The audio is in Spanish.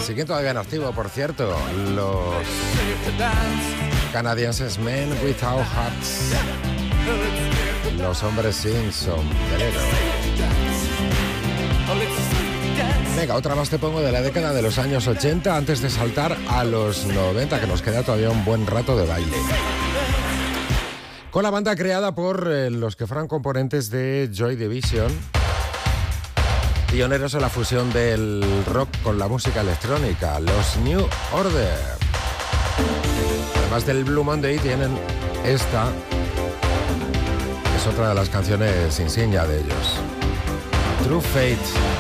Siguen todavía en activo, por cierto, los canadienses Men Without Hearts, los hombres sin sombrero. Venga, otra más te pongo de la década de los años 80 antes de saltar a los 90, que nos queda todavía un buen rato de baile. Con la banda creada por los que fueron componentes de Joy Division, pioneros en la fusión del rock con la música electrónica, los New Order. Además del Blue Monday tienen esta, que es otra de las canciones insignia de ellos, True Fate.